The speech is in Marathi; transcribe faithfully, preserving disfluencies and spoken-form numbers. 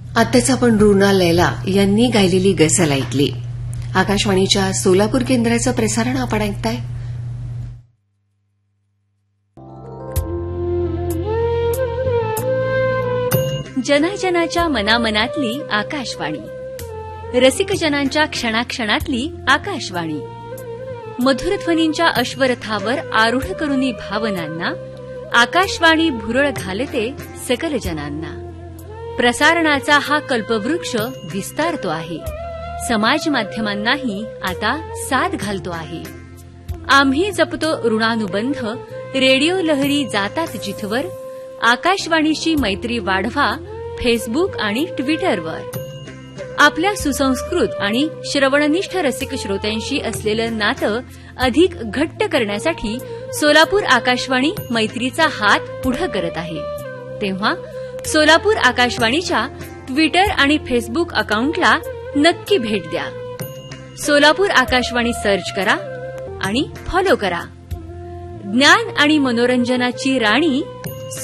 आत्ताच आपण रुना लैला यांनी गायलेली गझल ऐकली. आकाशवाणीच्या सोलापूर केंद्राचं प्रसारण आपण ऐकताय. जनजनाच्या मनामनातली आकाशवाणी, रसिकजनांच्या क्षणाक्षणातली आकाशवाणी, मधुरध्वनींच्या अश्वरथावर आरूढ करुनी भावनांना आकाशवाणी भुरळ घालते सकल जनांना. प्रसारणाचा हा कल्पवृक्ष विस्तारतो आहे, समाज माध्यमांनाही आता साथ घालतो आहे. आम्ही जपतो ऋणानुबंध, रेडिओ लहरी जातात जिथवर. आकाशवाणीशी मैत्री वाढवा फेसबुक आणि ट्विटरवर. आपल्या सुसंस्कृत आणि श्रवणनिष्ठ रसिक श्रोत्यांशी असलेलं नातं अधिक घट्ट करण्यासाठी सोलापूर आकाशवाणी मैत्रीचा हात पुढे करत आहे. तेव्हा सोलापूर आकाशवाणीच्या ट्विटर आणि फेसबुक अकाउंटला नक्की भेट द्या. सोलापूर आकाशवाणी सर्च करा आणि फॉलो करा. ज्ञान आणि मनोरंजनाची राणी